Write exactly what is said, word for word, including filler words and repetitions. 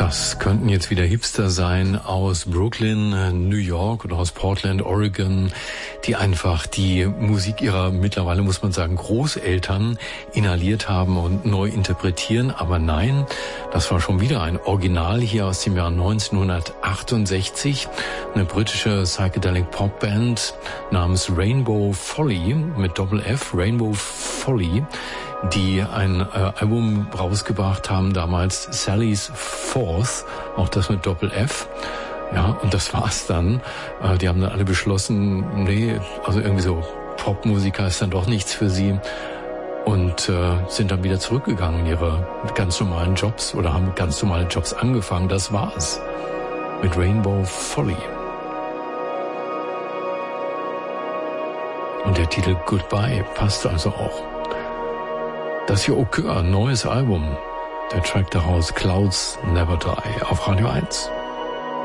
Das könnten jetzt wieder Hipster sein aus Brooklyn, New York oder aus Portland, Oregon, die einfach die Musik ihrer mittlerweile, muss man sagen, Großeltern inhaliert haben und neu interpretieren. Aber nein, das war schon wieder ein Original hier aus dem Jahr neunzehnhundertachtundsechzig. Eine britische Psychedelic Pop Band namens Rainbow Folly mit Doppel-F, Rainbow Folly, die ein äh, Album rausgebracht haben, damals Sally's Fourth, auch das mit Doppel-F. Ja, und das war's dann. Äh, die haben dann alle beschlossen, nee, also irgendwie so Popmusiker ist dann doch nichts für sie. Und äh, sind dann wieder zurückgegangen in ihre ganz normalen Jobs oder haben ganz normale Jobs angefangen. Das war's mit Rainbow Folly. Und der Titel Goodbye passt also auch. Das hier Au Cœur, neues Album. Der Track daraus Clouds Never Die auf Radio eins.